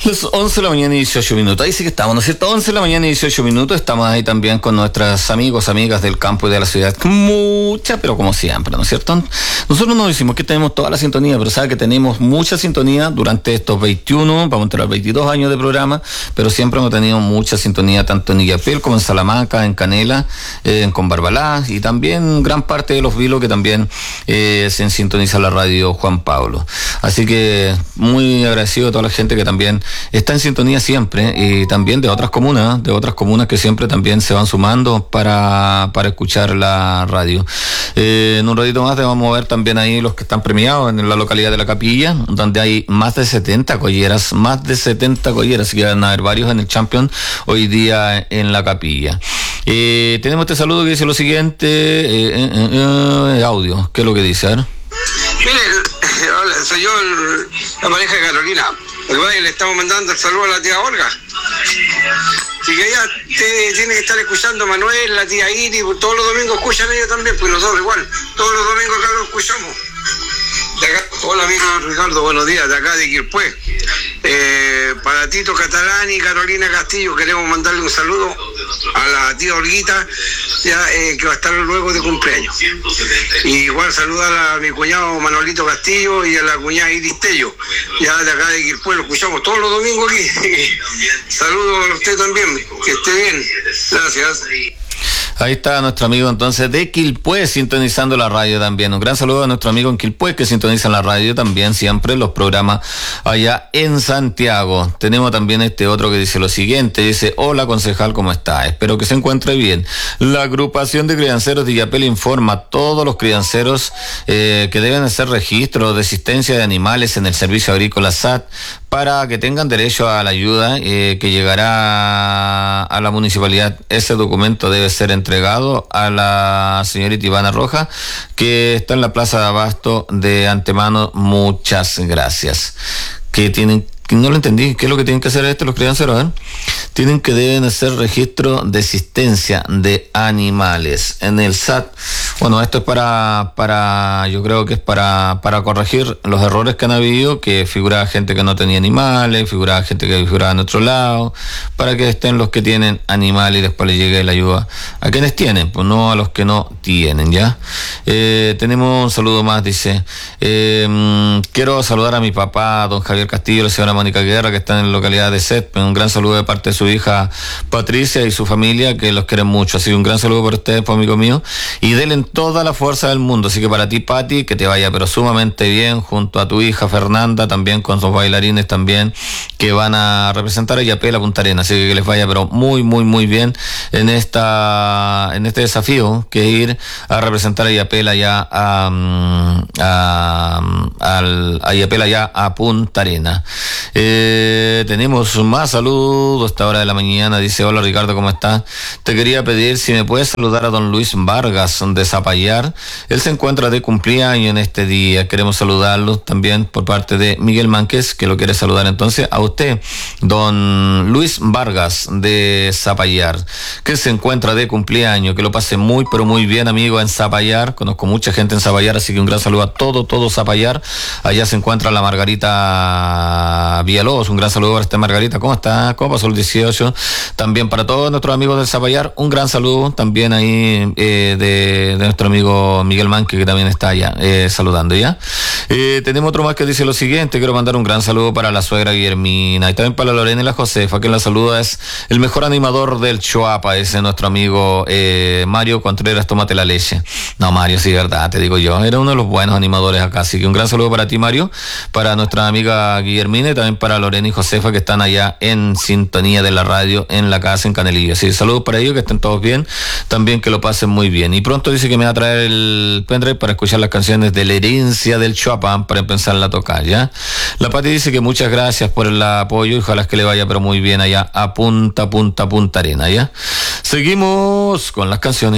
Las 11 de la mañana y 18 minutos. Ahí sí que estamos, ¿no es cierto? 11 de la mañana y 18 minutos. Estamos ahí también con nuestras amigas del campo y de la ciudad. Mucha, pero como siempre, ¿no es cierto? Nosotros nos decimos que tenemos toda la sintonía, pero sabe que tenemos mucha sintonía durante estos 21, vamos a entrar 22 años de programa, pero siempre hemos tenido mucha sintonía tanto en Illapel como en Salamanca, en Canela, en Conbarbalá y también gran parte de los Vilos que también se sintoniza la radio Juan Pablo. Así que muy agradecido a toda la gente que también está en sintonía siempre y también de otras comunas que siempre también se van sumando para escuchar la radio. En un ratito más te vamos a ver también ahí los que están premiados en la localidad de La Capilla, donde hay más de 70 colleras, así que van a haber varios en el Champion hoy día en La Capilla. Tenemos este saludo que dice lo siguiente, audio, ¿qué es lo que dice? A ver. Mire, hola, soy yo, la pareja de Carolina. Le estamos mandando el saludo a la tía Olga. Y que ella tiene que estar escuchando a Manuel, la tía Iris, todos los domingos escuchan ellos también, pues nosotros igual, todos los domingos acá lo escuchamos. De acá, hola amigo Ricardo, buenos días, de acá de Quilpué. Para Tito Catalán y Carolina Castillo queremos mandarle un saludo a la tía Olguita, ya, que va a estar luego de cumpleaños. Y igual saludar a mi cuñado Manolito Castillo y a la cuñada Iris Tello, ya de acá de Quilpué, lo escuchamos todos los domingos aquí. Saludos a usted también, que esté bien, gracias. Ahí está nuestro amigo entonces de Quilpué sintonizando la radio también. Un gran saludo a nuestro amigo en Quilpué que sintoniza la radio también siempre los programas allá en Santiago. Tenemos también este otro que dice lo siguiente, dice: hola concejal, ¿cómo está? Espero que se encuentre bien. La agrupación de crianceros de Illapel informa a todos los crianceros que deben hacer registro de existencia de animales en el servicio agrícola SAT para que tengan derecho a la ayuda que llegará a la municipalidad. Ese documento debe ser entregado a la señorita Ivana Roja, que está en la Plaza de Abasto. De antemano, muchas gracias. No lo entendí, ¿qué es lo que tienen que hacer los crianceros? Deben hacer registro de existencia de animales en el SAT. Bueno, esto es yo creo que es para corregir los errores que han habido, que figuraba gente que no tenía animales, figuraba gente que figuraba en otro lado, para que estén los que tienen animales y después les llegue la ayuda a quienes tienen, pues no a los que no tienen, ¿ya? Tenemos un saludo más, dice, quiero saludar a mi papá, don Javier Castillo, la señora Mónica Guerra, que está en la localidad de Set. Un gran saludo de parte de su hija Patricia y su familia, que los quieren mucho. Así que un gran saludo para ustedes, pues, amigo mío, y denle toda la fuerza del mundo. Así que para ti, Pati, que te vaya pero sumamente bien, junto a tu hija Fernanda, también con sus bailarines también, que van a representar a Illapel, a Punta Arenas. Así que les vaya pero muy, muy, muy bien en este desafío, que es ir a representar a Illapel allá a Illapel allá a Punta Arenas. Tenemos más saludos a esta hora de la mañana. Dice: hola Ricardo, ¿cómo estás? Te quería pedir si me puedes saludar a don Luis Vargas de Zapallar. Él se encuentra de cumpleaños en este día. Queremos saludarlo también por parte de Miguel Mánquez, que lo quiere saludar entonces a usted, don Luis Vargas de Zapallar, que se encuentra de cumpleaños. Que lo pase muy pero muy bien, amigo, en Zapallar. Conozco mucha gente en Zapallar, así que un gran saludo a todo Zapallar. Allá se encuentra la Margarita Villalobos. Un gran saludo para esta Margarita. ¿Cómo está? ¿Cómo pasó el 18? También para todos nuestros amigos del Zapallar, un gran saludo también ahí de nuestro amigo Miguel Manque, que también está allá saludando, ¿ya? Tenemos otro más que dice lo siguiente: quiero mandar un gran saludo para la suegra Guillermina y también para la Lorena y la Josefa, que la saluda. Es el mejor animador del Choapa, ese nuestro amigo Mario Contreras, tómate la leche. No, Mario, sí, verdad, te digo yo, era uno de los buenos animadores acá. Así que un gran saludo para ti, Mario, para nuestra amiga Guillermina y también para Lorena y Josefa, que están allá en sintonía de la radio en la casa en Canelillo. Así que saludos para ellos, que estén todos bien, también que lo pasen muy bien. Y pronto dice que me va a traer el pendrive para escuchar las canciones de la herencia del Choapa para empezarla a tocar, ¿ya? La Pati dice que muchas gracias por el apoyo y ojalá que le vaya pero muy bien allá a Punta Arena, ¿ya? Seguimos con las canciones.